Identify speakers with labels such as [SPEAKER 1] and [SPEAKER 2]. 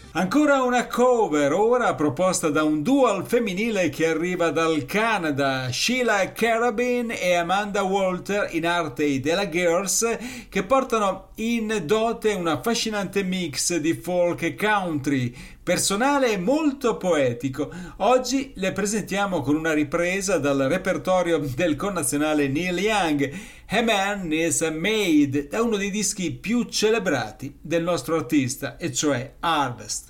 [SPEAKER 1] Ancora una cover, ora proposta da un duo al femminile che arriva dal Canada, Sheila Carabin e Amanda Walter, in arte i Della Girls, che portano in dote un affascinante mix di folk e country, personale e molto poetico. Oggi le presentiamo con una ripresa dal repertorio del connazionale Neil Young, A Man is Made, da uno dei dischi più celebrati del nostro artista, e cioè Harvest.